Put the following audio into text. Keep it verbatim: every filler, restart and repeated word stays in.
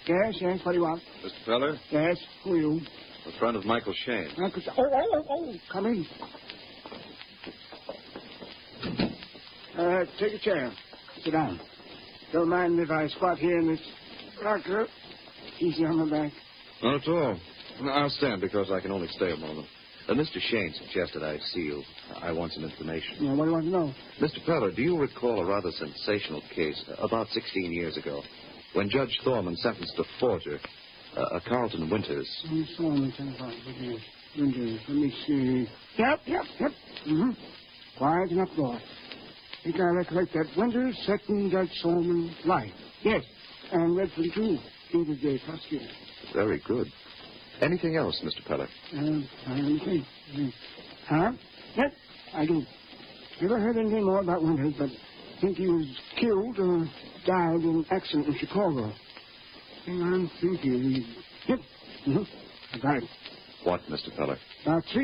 Yes, yes, what do you want? Mister Feller? Yes, who are you? A friend of Michael Shane. Michael Shane. Oh, oh, oh, oh, come in. Uh, take a chair. Sit down. Don't mind if I squat here in this rocker. Easy on my back. Not at all. I'll stand because I can only stay a moment. Uh, Mister Shane suggested I see you. I want some information. Yeah, what do you want to know? Mister Feller, do you recall a rather sensational case about sixteen years ago when Judge Thorman sentenced a forger, uh, a Carlton Winters? Oh, Thorman, Winters. Winters. Let me see. Yep, yep, yep. Mm-hmm. Quiet and uproar. I think I recollect that Winters second Judge Thorman's life. Yes, and Redford, too. He was the prosecutor. Very good. Anything else, Mister Feller? Uh, I don't think. Huh? Yep, I do. Never heard anything more about Winters, but I think he was killed or died in an accident in Chicago. Thing I'm thinking. Yep. Mm-hmm. I got it. What, Mister Feller? About three